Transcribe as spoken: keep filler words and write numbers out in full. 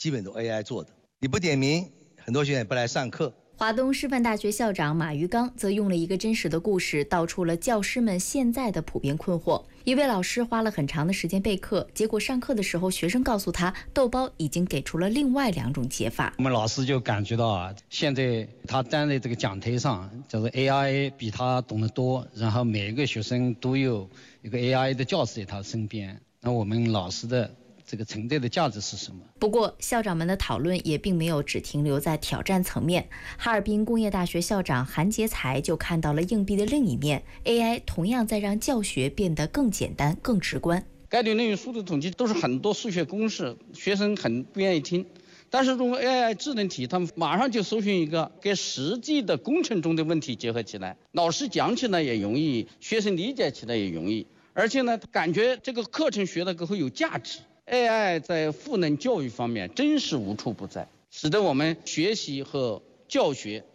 基本都 A I 做的。你不点名，很多学生也不来上课。 华东师范大学校长马玉刚则用了一个真实的故事，道出了教师们现在的普遍困惑。一位老师花了很长的时间备课，结果上课的时候，学生告诉他，豆包已经给出了另外两种解法。 我们老师就感觉到啊，现在他站在这个讲台上，就是 A I 比他懂得多，然后每个学生都有一个 A I 的教师在他身边。那我们老师的这个存在的价值是什么？ 不过，校长们的讨论也并没有只停留在挑战层面。哈尔滨工业大学校长韩杰才就看到了硬币的另一面 ，A I 同样在让教学变得更简单、更直观。 概率论与数字统计都是很多数学公式，学生很不愿意听。但是如果 A I 智能题，他们马上就搜寻一个跟实际的工程中的问题结合起来，老师讲起来也容易，学生理解起来也容易，而且呢，感觉这个课程学的更会有价值。A I 在赋能教育方面真是无处不在，使得我们学习和教学